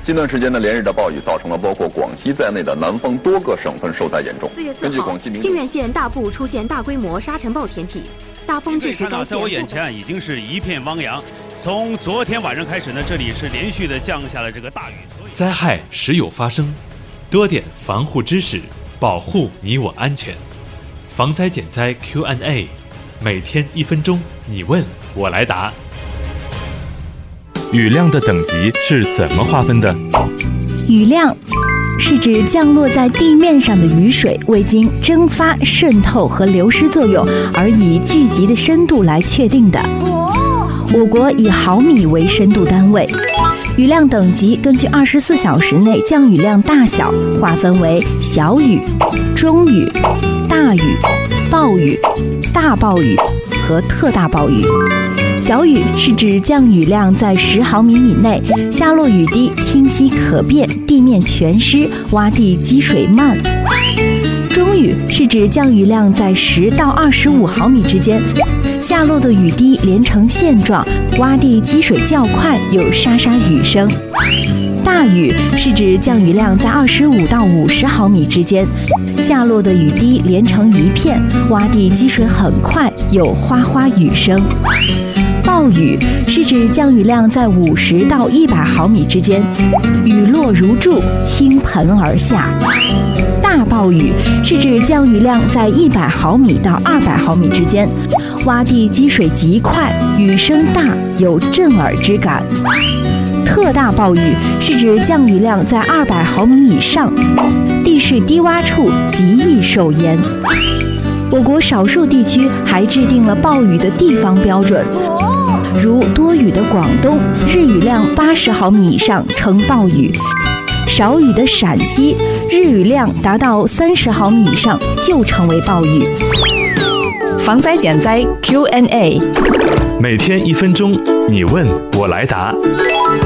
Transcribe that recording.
近段时间呢，连日的暴雨造成了包括广西在内的南方多个省份受灾严重。 4月4号，靖远县大部出现大规模沙尘暴天气，大风致使该县。 在我眼前已经是一片汪洋。从昨天晚上开始呢，这里是连续的降下了这个大雨。 灾害时有发生，多点防护知识，保护你我安全。防灾减灾 Q&A， 每天1分钟，你问我来答。雨量的等级是怎么划分的？ 雨量是指降落在地面上的雨水未经蒸发、渗透和流失作用而以聚集的深度来确定的。我国以毫米为深度单位，雨量等级根据24小时内降雨量大小划分为小雨、中雨、大雨、暴雨、大暴雨和特大暴雨。小雨是指降雨量在10毫米以内，下落雨滴清晰可辨，地面全湿，洼地积水慢。中雨是指降雨量在10到25毫米之间，下落的雨滴连成线状，洼地积水较快，有沙沙雨声。大雨是指降雨量在25到50毫米之间，下落的雨滴连成一片，洼地积水很快，有哗哗雨声。暴雨是指降雨量在50到100毫米之间，雨落如注，倾盆而下。大暴雨是指降雨量在100毫米到200毫米之间，洼地积水极快，雨声大，有震耳之感。特大暴雨是指降雨量在200毫米以上，地势低洼处极易受淹。我国少数地区还制定了暴雨的地方标准，如多雨的广东，日雨量80毫米以上称暴雨；少雨的陕西，日雨量达到30毫米以上就成为暴雨。 防灾减灾 Q&A， 每天1分钟，你问我来答。